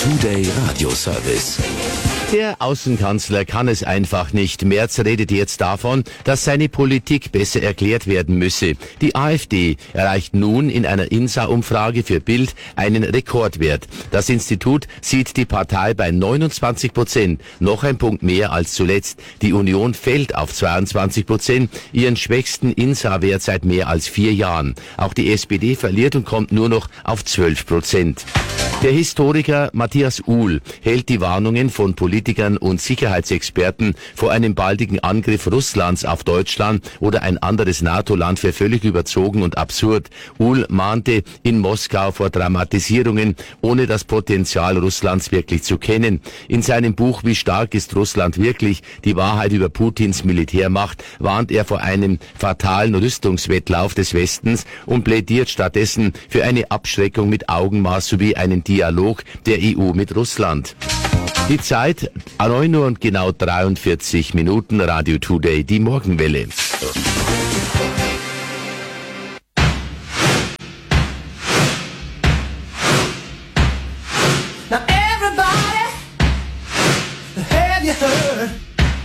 Today Radio Service. Der Außenkanzler kann es einfach nicht. Merz redet jetzt davon, dass seine Politik besser erklärt werden müsse. Die AfD erreicht nun in einer INSA-Umfrage für Bild einen Rekordwert. Das Institut sieht die Partei bei 29%, noch ein Punkt mehr als zuletzt. Die Union fällt auf 22%, ihren schwächsten INSA-Wert seit mehr als 4 Jahren. Auch die SPD verliert und kommt nur noch auf 12%. Der Historiker Matthias Uhl hält die Warnungen von Politikern und Sicherheitsexperten vor einem baldigen Angriff Russlands auf Deutschland oder ein anderes NATO-Land für völlig überzogen und absurd. Uhl mahnte in Moskau vor Dramatisierungen, ohne das Potenzial Russlands wirklich zu kennen. In seinem Buch Wie stark ist Russland wirklich? Die Wahrheit über Putins Militärmacht warnt er vor einem fatalen Rüstungswettlauf des Westens und plädiert stattdessen für eine Abschreckung mit Augenmaß sowie einen Dialog der EU mit Russland. Die Zeit, 9 Uhr und genau 43 Minuten, Radio Today, die Morgenwelle.